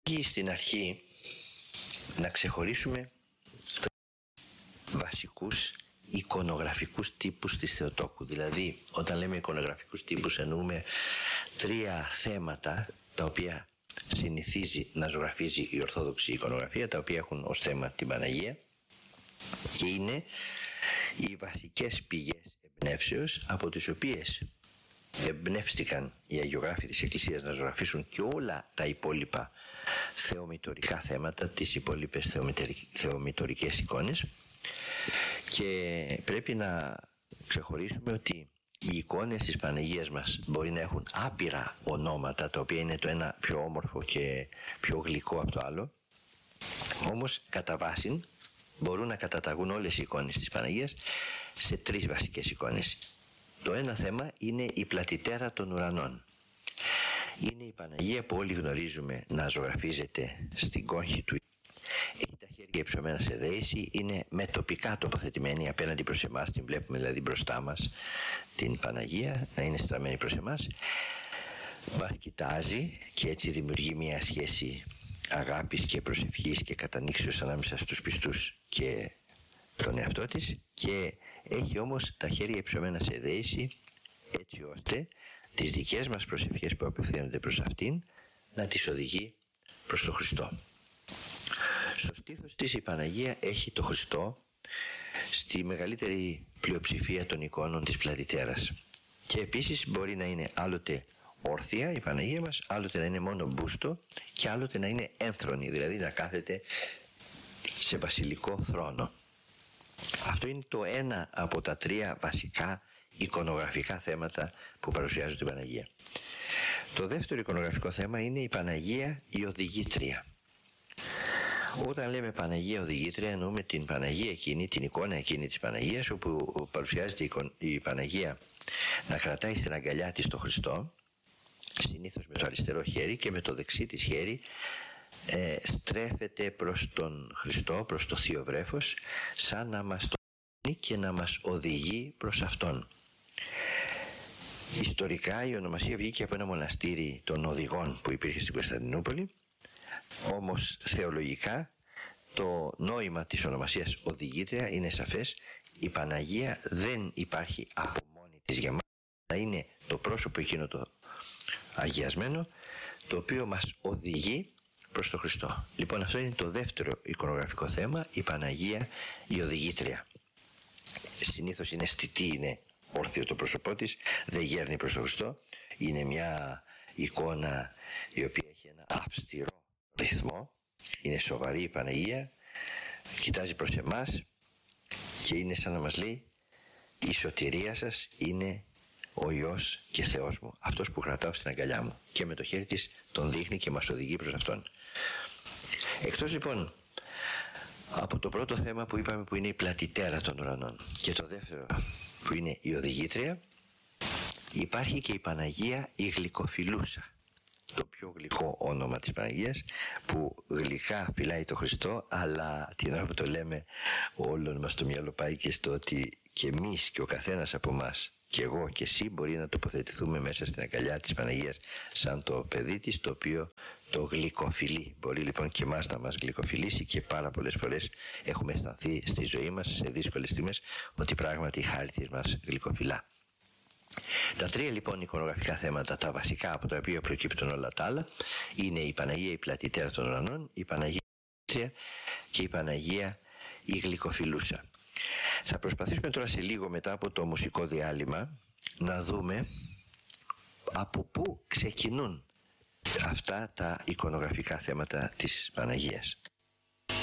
Στην αρχή να ξεχωρίσουμε βασικούς εικονογραφικούς τύπους της Θεοτόκου. Δηλαδή, όταν λέμε εικονογραφικούς τύπους εννοούμε 3 θέματα τα οποία συνηθίζει να ζωγραφίζει η Ορθόδοξη εικονογραφία, τα οποία έχουν ως θέμα την Παναγία και είναι οι βασικές πηγές εμπνεύσεως από τις οποίες εμπνεύστηκαν οι αγιογράφοι της Εκκλησίας να ζωγραφίσουν και όλα τα υπόλοιπα θεομητορικά θέματα, τις υπόλοιπες θεομητορικές εικόνες. Και πρέπει να ξεχωρίσουμε ότι οι εικόνες της Παναγίας μας μπορεί να έχουν άπειρα ονόματα, τα οποία είναι το ένα πιο όμορφο και πιο γλυκό από το άλλο, όμως κατά βάση μπορούν να καταταγούν όλες οι εικόνες της Παναγίας σε 3 βασικές εικόνες. Το ένα θέμα είναι η πλατιτέρα των ουρανών. Είναι η Παναγία που όλοι γνωρίζουμε να ζωγραφίζεται στην κόγχη του. Έχει τα χέρια υψωμένα σε δέηση, είναι μετοπικά τοποθετημένη απέναντι προς εμάς, την βλέπουμε δηλαδή μπροστά μας την Παναγία, να είναι στραμμένη προς εμάς. Μας κοιτάζει και έτσι δημιουργεί μια σχέση αγάπης και προσευχής και κατανοίξεως ανάμεσα στους πιστούς και τον εαυτό της, και έχει όμως τα χέρια υψωμένα σε δέηση, έτσι ώστε τις δικές μας προσευχές που απευθύνονται προς αυτήν να τις οδηγεί προς τον Χριστό. Στο στήθος της η Παναγία έχει το Χριστό στη μεγαλύτερη πλειοψηφία των εικόνων της πλατιτέρας, και επίσης μπορεί να είναι άλλοτε όρθια η Παναγία μας, άλλοτε να είναι μόνο μπούστο και άλλοτε να είναι ένθρονη, δηλαδή να κάθεται σε βασιλικό θρόνο. Αυτό είναι το ένα από τα 3 βασικά εικονογραφικά θέματα που παρουσιάζουν την Παναγία. Το δεύτερο εικονογραφικό θέμα είναι η Παναγία η Οδηγήτρια. Όταν λέμε Παναγία Οδηγήτρια εννοούμε την Παναγία εκείνη, την εικόνα εκείνη της Παναγίας, όπου παρουσιάζεται η Παναγία να κρατάει στην αγκαλιά της τον Χριστό, συνήθως με το αριστερό χέρι, και με το δεξί της χέρι στρέφεται προς τον Χριστό, προς το Θείο Βρέφος, σαν να μας το δίνει και να μας οδηγεί προς Αυτόν. Ιστορικά η ονομασία βγήκε από ένα μοναστήρι των Οδηγών που υπήρχε στην Κωνσταντινούπολη, όμως θεολογικά το νόημα της ονομασίας Οδηγήτρια είναι σαφές. Η Παναγία δεν υπάρχει από μόνη της για μας, να είναι το πρόσωπο εκείνο το αγιασμένο, το οποίο μας οδηγεί προς τον Χριστό. Λοιπόν, αυτό είναι το δεύτερο εικονογραφικό θέμα, η Παναγία η Οδηγήτρια. Συνήθως είναι αισθητή, είναι όρθιο το πρόσωπό της, δεν γέρνει προς τον Χριστό. Είναι μια εικόνα η οποία έχει ένα αυστηρό ρυθμό, είναι σοβαρή η Παναγία, κοιτάζει προς εμάς και είναι σαν να μας λέει: η σωτηρία σας είναι ο Υιός και Θεός μου, αυτός που κρατάω στην αγκαλιά μου, και με το χέρι της τον δείχνει και μας οδηγεί προς Αυτόν. Εκτός λοιπόν από το πρώτο θέμα που είπαμε, που είναι η πλατιτέρα των ουρανών, και το δεύτερο που είναι η Οδηγήτρια, υπάρχει και η Παναγία η Γλυκοφιλούσα, το πιο γλυκό όνομα της Παναγίας, που γλυκά φυλάει το Χριστό, αλλά την ώρα που το λέμε όλων μας το μυαλό πάει και στο ότι και εμείς και ο καθένας από εμάς, και εγώ και εσύ, μπορεί να τοποθετηθούμε μέσα στην αγκαλιά της Παναγίας σαν το παιδί της, το οποίο το γλυκοφιλεί. Μπορεί λοιπόν και εμάς να μας γλυκοφιλήσει, και πάρα πολλές φορές έχουμε αισθανθεί στη ζωή μας σε δύσκολες στιγμές ότι πράγματι η χάρη της μας γλυκοφιλά. Τα 3 λοιπόν εικονογραφικά θέματα, τα βασικά από τα οποία προκύπτουν όλα τα άλλα, είναι η Παναγία η πλατιτέρα των ουρανών, η Παναγία και η Παναγία η Γλυκοφιλούσα. Θα προσπαθήσουμε τώρα σε λίγο, μετά από το μουσικό διάλειμμα, να δούμε από πού ξεκινούν αυτά τα εικονογραφικά θέματα της Παναγίας.